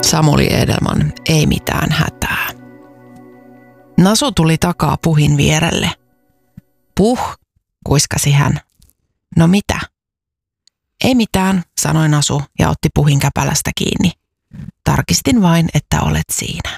Samuli Edelman, ei mitään hätää. Nasu tuli takaa Puhin vierelle. Puh, kuiskasi hän. No mitä? Ei mitään, sanoi Nasu ja otti Puhin käpälästä kiinni. Tarkistin vain, että olet siinä.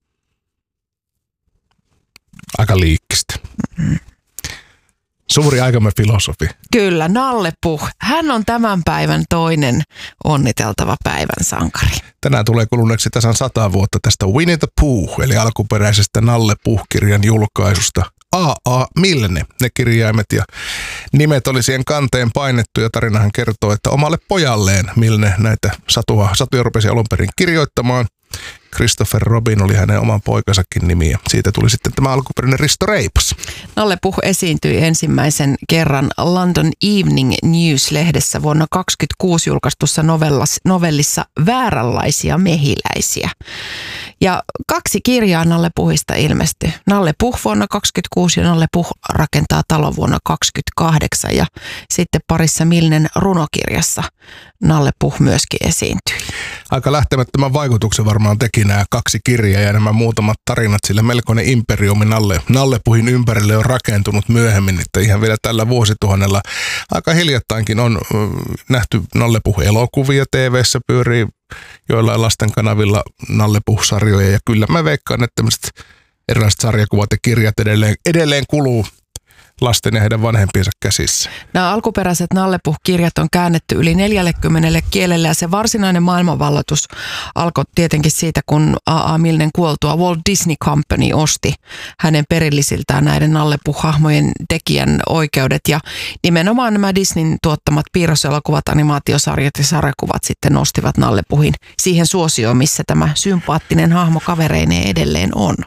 Aika liikkistä. Mm-hmm. Suuri aikamme filosofi. Kyllä, Nalle Puh. Hän on tämän päivän toinen onniteltava päivän sankari. Tänään tulee kuluneeksi tasan 100 vuotta tästä Winnie the Pooh, eli alkuperäisestä Nalle Puh-kirjan julkaisusta. A.A. Milne, ne kirjaimet ja nimet oli siihen kanteen painettu ja tarinahan kertoo, että omalle pojalleen Milne näitä satuja rupesi alun perin kirjoittamaan. Christopher Robin oli hänen oman poikansakin nimi ja siitä tuli sitten tämä alkuperäinen Risto Reipas. Nalle Puh esiintyi ensimmäisen kerran London Evening News-lehdessä vuonna 1926 julkaistussa novellissa Vääränlaisia mehiläisiä. Ja 2 kirjaa Nalle Puhista ilmestyi. Nalle Puh vuonna 1926 ja Nalle Puh rakentaa talo vuonna 1928 ja sitten parissa Milnen runokirjassa Nalle Puh myöskin esiintyi. Aika lähtemättömän vaikutuksen varmaan teki nämä 2 kirjaa ja nämä muutamat tarinat, sillä melkoinen imperiumi Nalle Puhin ympärille on rakentunut myöhemmin, että ihan vielä tällä vuosituhannella aika hiljattainkin on nähty Nalle Puh-elokuvia TV:ssä pyörii joillain lasten kanavilla Nalle Puh-sarjoja ja kyllä mä veikkaan, että tämmöiset erilaiset sarjakuvat ja kirjat edelleen kuluu lasten ja heidän vanhempiensa käsissä. Nämä alkuperäiset Nalle Puh-kirjat on käännetty yli 40 kielellä ja se varsinainen maailmanvallatus alkoi tietenkin siitä, kun A.A. Milnen kuoltua Walt Disney Company osti hänen perillisiltään näiden Nalle Puh-hahmojen tekijän oikeudet ja nimenomaan nämä Disneyn tuottamat piirroselokuvat, animaatiosarjat ja sarjakuvat sitten nostivat Nalle Puhin siihen suosioon, missä tämä sympaattinen hahmo kavereineen edelleen on.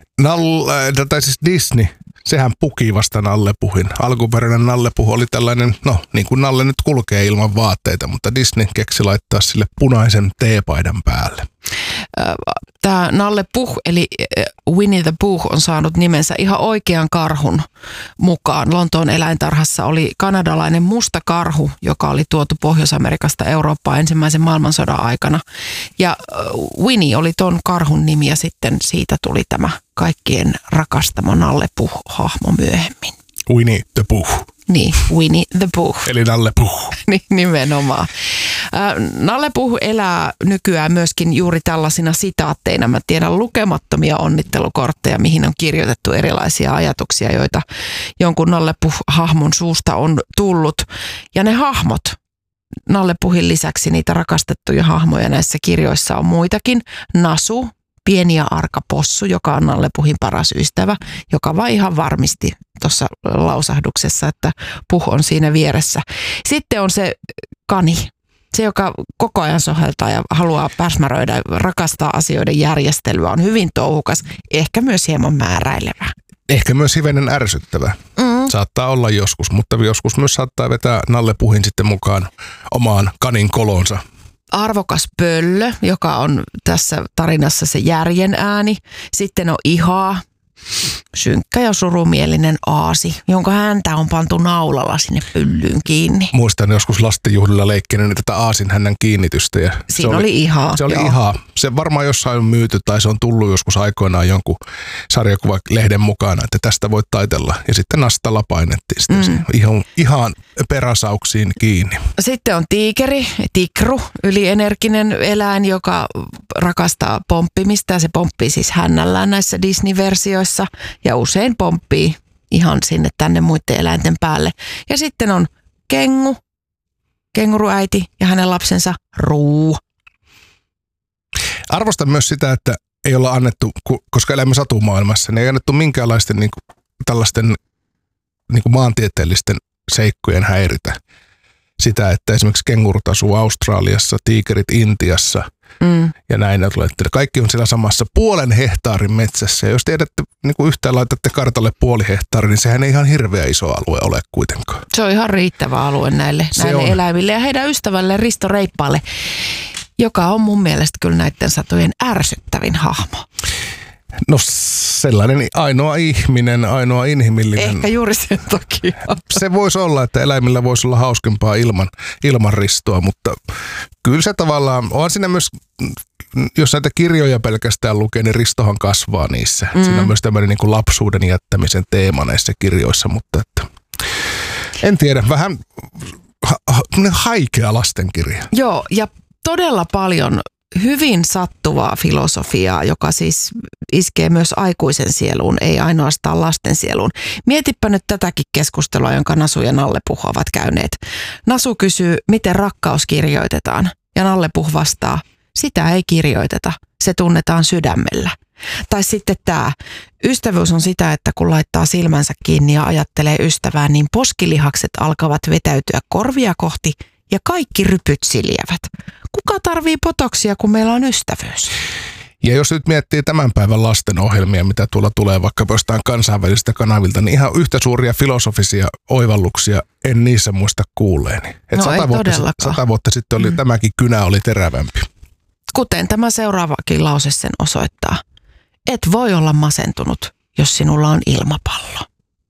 Disney. Sehän puki vasta Nalle Puhin. Alkuperäinen Nalle Puh oli tällainen, niin kuin Nalle nyt kulkee ilman vaatteita, mutta Disney keksi laittaa sille punaisen teepaidan päälle. Tämä Nalle Puh, eli Winnie the Pooh, on saanut nimensä ihan oikean karhun mukaan. Lontoon eläintarhassa oli kanadalainen musta karhu, joka oli tuotu Pohjois-Amerikasta Eurooppaan ensimmäisen maailmansodan aikana. Ja Winnie oli ton karhun nimi ja sitten siitä tuli tämä kaikkien rakastama Nalle Puh-hahmo myöhemmin. Winnie the Pooh. Niin, Winnie the Pooh. Eli Nalle Puh. Niin, nimenomaan. Nalle Puh elää nykyään myöskin juuri tällaisina sitaatteina. Mä tiedän lukemattomia onnittelukortteja, mihin on kirjoitettu erilaisia ajatuksia, joita jonkun Nalle Puh-hahmon suusta on tullut. Ja ne hahmot, Nalle Puhin lisäksi niitä rakastettuja hahmoja näissä kirjoissa on muitakin. Nasu, pieni ja arka possu, joka on Nalle Puhin paras ystävä, joka vaan ihan varmisti tuossa lausahduksessa, että Puh on siinä vieressä. Sitten on se kani, se joka koko ajan soheltaa ja haluaa pärsmäröidä, rakastaa asioiden järjestelyä, on hyvin touhukas, ehkä myös hieman määräilevä. Ehkä myös hivenen ärsyttävä. Saattaa olla joskus, mutta joskus myös saattaa vetää Nalle Puhin sitten mukaan omaan kanin kolonsa. Arvokas pöllö, joka on tässä tarinassa se järjen ääni. Sitten on Ihaa, synkkä ja surumielinen aasi, jonka häntä on pantu naulalla sinne pyllyyn kiinni. Muistan joskus lastenjuhlilla leikkineen tätä aasin hännän kiinnitystä. Ja siinä oli Ihaa. Se oli Ihaa. Se varmaan jossain on myyty tai se on tullut joskus aikoinaan jonkun sarjakuvalehden mukana, että tästä voit taitella. Ja sitten nastalla painettiin sitä ihan peräsauksiin kiinni. Sitten on tiikeri, tikru, ylienerginen eläin, joka rakastaa pomppimista ja se pomppii siis hännällään näissä Disney-versioissa ja usein pomppii ihan sinne tänne muiden eläinten päälle. Ja sitten on Kengu, kenguruäiti ja hänen lapsensa Ruu. Arvostan myös sitä, että ei olla annettu, koska elämme satumaailmassa, niin ei annettu minkäänlaisten tällaisten maantieteellisten seikkojen häiritä. Sitä, että esimerkiksi kengurut asuu Australiassa, tiikerit Intiassa ja näin. Kaikki on siellä samassa 0,5 hehtaarin metsässä. Ja jos tiedätte, yhtään laitatte kartalle 0,5 hehtaaria, niin sehän ei ihan hirveä iso alue ole kuitenkaan. Se on ihan riittävä alue näille eläimille ja heidän ystävälle Risto Reippaalle, joka on mun mielestä kyllä näiden satujen ärsyttävin hahmo. No sellainen ainoa ihminen, ainoa inhimillinen. Ehkä juuri sen takia. Se voisi olla, että eläimillä voisi olla hauskempaa ilman Ristoa, mutta kyllä se tavallaan, on siinä myös jos näitä kirjoja pelkästään lukee, niin Ristohan kasvaa niissä. Siinä on myös tämmöinen niin kuin lapsuuden jättämisen teema näissä kirjoissa, mutta että, en tiedä, vähän haikea lastenkirja. Joo, ja todella paljon hyvin sattuvaa filosofiaa, joka siis iskee myös aikuisen sieluun, ei ainoastaan lasten sieluun. Mietipä nyt tätäkin keskustelua, jonka Nasu ja Nalle Puh ovat käyneet. Nasu kysyy, miten rakkaus kirjoitetaan, ja Nalle Puh vastaa, sitä ei kirjoiteta, se tunnetaan sydämellä. Tai sitten tämä, ystävyys on sitä, että kun laittaa silmänsä kiinni ja ajattelee ystävää, niin poskilihakset alkavat vetäytyä korvia kohti ja kaikki rypyt siljävät. Kuka tarvii potoksia, kun meillä on ystävyys? Ja jos nyt miettii tämän päivän lastenohjelmia, mitä tuolla tulee vaikka jostain kansainvälisistä kanavilta, niin ihan yhtä suuria filosofisia oivalluksia en niissä muista kuulleeni. No 100 vuotta sitten oli tämäkin kynä oli terävämpi. Kuten tämä seuraavakin lause sen osoittaa. Et voi olla masentunut, jos sinulla on ilmapallo.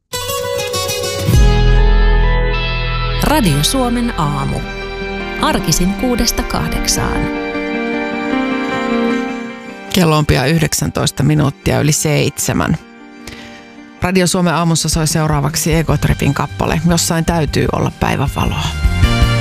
Radio Suomen aamu. Arkisin 6–8. Kello on pian 19 minuuttia yli 7. Radio Suomen aamussa soi seuraavaksi Ego Tripin kappale. Jossain täytyy olla päivänvaloa.